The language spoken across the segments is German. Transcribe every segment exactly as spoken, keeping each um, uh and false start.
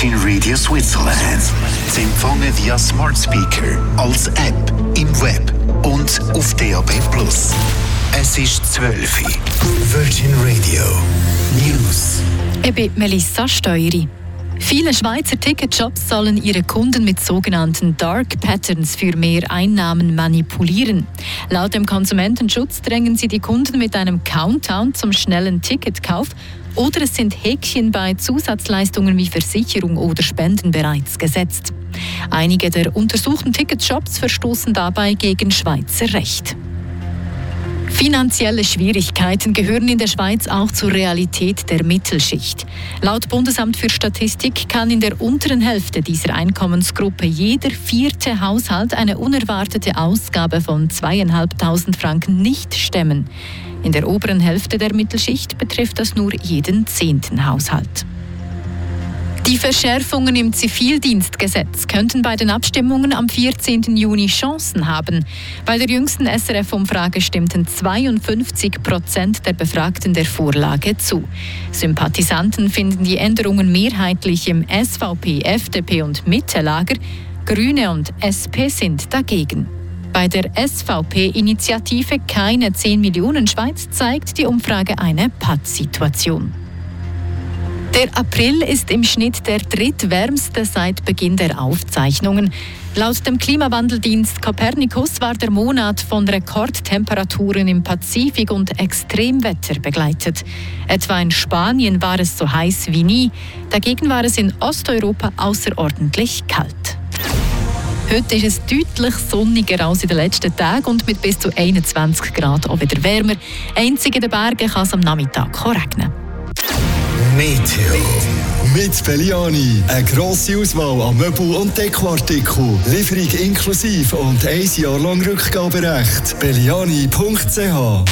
Virgin Radio Switzerland. Zu empfangen via Smart Speaker, als App, im Web und auf D A B plus. Es ist zwölf Uhr. Virgin Radio News. Ich bin Melissa Steueri. Viele Schweizer Ticketshops sollen ihre Kunden mit sogenannten Dark Patterns für mehr Einnahmen manipulieren. Laut dem Konsumentenschutz drängen sie die Kunden mit einem Countdown zum schnellen Ticketkauf oder es sind Häkchen bei Zusatzleistungen wie Versicherung oder Spenden bereits gesetzt. Einige der untersuchten Ticketshops verstoßen dabei gegen Schweizer Recht. Finanzielle Schwierigkeiten gehören in der Schweiz auch zur Realität der Mittelschicht. Laut Bundesamt für Statistik kann in der unteren Hälfte dieser Einkommensgruppe jeder vierte Haushalt eine unerwartete Ausgabe von zweitausendfünfhundert Franken nicht stemmen. In der oberen Hälfte der Mittelschicht betrifft das nur jeden zehnten Haushalt. Die Verschärfungen im Zivildienstgesetz könnten bei den Abstimmungen am vierzehnten Juni Chancen haben. Bei der jüngsten S R F-Umfrage stimmten zweiundfünfzig Prozent der Befragten der Vorlage zu. Sympathisanten finden die Änderungen mehrheitlich im S V P, F D P und Mitte-Lager. Grüne und S P sind dagegen. Bei der S V P-Initiative Keine zehn Millionen Schweiz zeigt die Umfrage eine Pattsituation. Der April ist im Schnitt der drittwärmste seit Beginn der Aufzeichnungen. Laut dem Klimawandeldienst Copernicus war der Monat von Rekordtemperaturen im Pazifik und Extremwetter begleitet. Etwa in Spanien war es so heiß wie nie. Dagegen war es in Osteuropa außerordentlich kalt. Heute ist es deutlich sonniger als in den letzten Tagen und mit bis zu einundzwanzig Grad auch wieder wärmer. Einzig in den Bergen kann es am Nachmittag regnen. Meteo. Mit Belliani. Eine grosse Auswahl an Möbel- und Dekoartikeln. Lieferung inklusive und ein Jahr lang Rückgaberecht. Belliani punkt c h.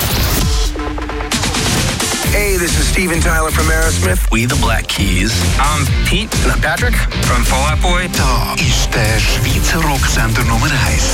Hey, this is Steven Tyler from Aerosmith. We the Black Keys. I'm Pete. And I'm Patrick from Fall Out Boy. Da ist der Schweizer Rocksender Nummer eins.